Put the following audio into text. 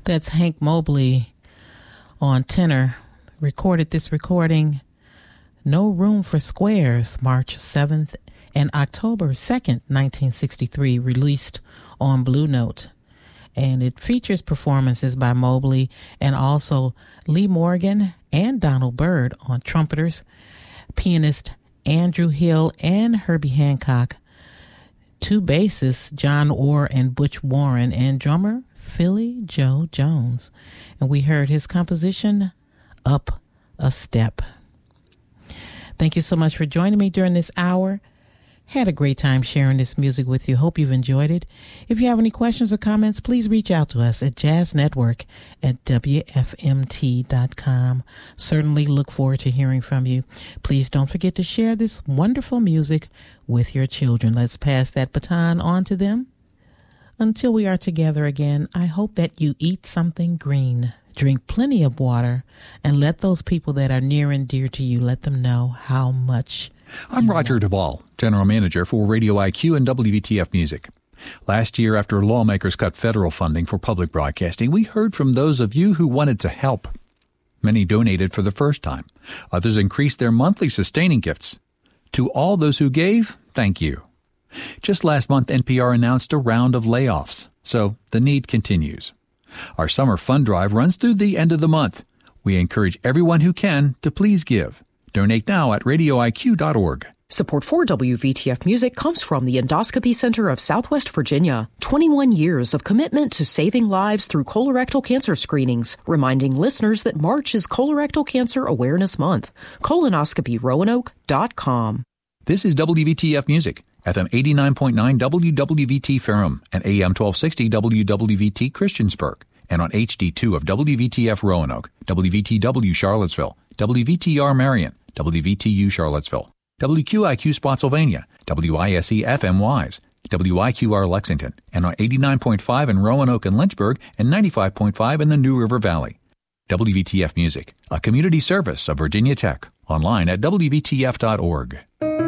That's Hank Mobley on tenor. Recorded this recording, No Room for Squares, March 7th and October 2nd, 1963, released on Blue Note. And it features performances by Mobley and also Lee Morgan and Donald Byrd on trumpeters, pianist Andrew Hill and Herbie Hancock, two bassists, John Orr and Butch Warren, and drummer Philly Joe Jones. And we heard his composition, Up a Step. Thank you so much for joining me during this hour. Had a great time sharing this music with you. Hope you've enjoyed it. If you have any questions or comments, please reach out to us at jazznetwork@wfmt.com. Certainly look forward to hearing from you. Please don't forget to share this wonderful music with your children. Let's pass that baton on to them. Until we are together again, I hope that you eat something green, drink plenty of water, and let those people that are near and dear to you, let them know how much. I'm Roger Duvall, General Manager for Radio IQ and WVTF Music. Last year, after lawmakers cut federal funding for public broadcasting, we heard from those of you who wanted to help. Many donated for the first time. Others increased their monthly sustaining gifts. To all those who gave, thank you. Just last month, NPR announced a round of layoffs, so the need continues. Our summer fund drive runs through the end of the month. We encourage everyone who can to please give. Donate now at radioiq.org. Support for WVTF Music comes from the Endoscopy Center of Southwest Virginia. 21 years of commitment to saving lives through colorectal cancer screenings, reminding listeners that March is Colorectal Cancer Awareness Month. Colonoscopyroanoke.com. This is WVTF Music, FM 89.9 WWVT Ferrum and AM 1260 WWVT Christiansburg, and on HD2 of WVTF Roanoke, WVTW Charlottesville, WVTR Marion, WVTU Charlottesville, WQIQ Spotsylvania, WISE FM Wise, WIQR Lexington, and on 89.5 in Roanoke and Lynchburg and 95.5 in the New River Valley. WVTF Music, a community service of Virginia Tech, online at WVTF.org.